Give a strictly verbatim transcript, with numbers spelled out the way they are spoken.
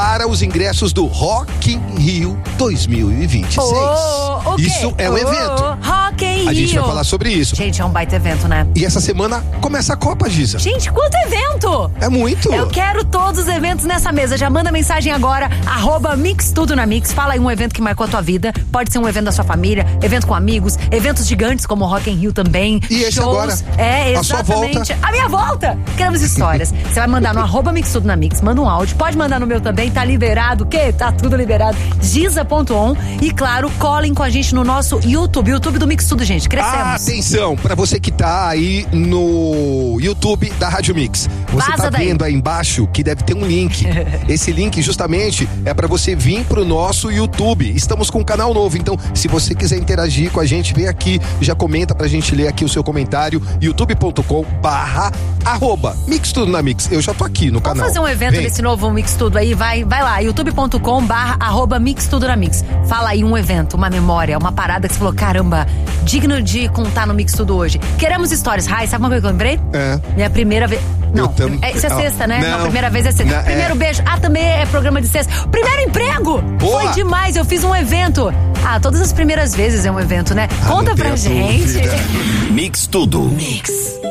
para os ingressos do Rock in Rio dois mil e vinte e seis. Oh, okay. Isso é um oh, evento. Rock in Rio. A gente vai falar sobre isso. Gente, é um baita evento, né? E essa semana começa a Copa, Giza. Gente, quanto evento! É muito. Eu quero todos os eventos nessa mesa. Já manda mensagem agora, arroba Mix Tudo na Mix. Fala aí um evento que marcou a tua vida. Pode ser um evento da sua família, evento com amigos, eventos gigantes como o Rock in Rio também. E esse shows. agora? É, A sua volta. exatamente. A minha volta! Queremos histórias. Você vai mandar no arroba Mix Tudo na Mix, manda um áudio. Pode mandar no meu também, tá liberado. O quê? Tá tudo liberado. Giza ponto on. E claro, colhem com a gente no nosso YouTube. YouTube do Mix Tudo, gente. Crescemos. Atenção, pra você que tá aí no YouTube da Rádio Mix. Você Vaza tá daí. vendo aí embaixo que deve ter um link. Esse link justamente é pra você vir pro nosso YouTube. Estamos com um canal novo, então se você quiser interagir com a gente, vem aqui, já comenta pra gente ler aqui o seu comentário. youtube ponto com barra arroba Mix Tudo na Mix. Eu já tô aqui no Vamos canal. fazer um evento Vem. desse novo Mix Tudo aí, vai, vai lá, youtube ponto com barra arroba Mix Tudo na Mix. Fala aí um evento, uma memória, uma parada que você falou, caramba, digno de contar no Mix Tudo hoje. Queremos histórias. Rai, sabe uma coisa que eu lembrei? É. Minha primeira vez. Não, tam... é, isso é ah, sexta, né? não. Não, primeira vez é sexta. Não, Primeiro é... beijo. Ah, também é programa de sexta. Primeiro emprego! Boa. Foi demais, eu fiz um evento. Ah, todas as primeiras vezes é um evento, né? Ah, Conta não pra tenha gente. dúvida. Mix Tudo. Mix.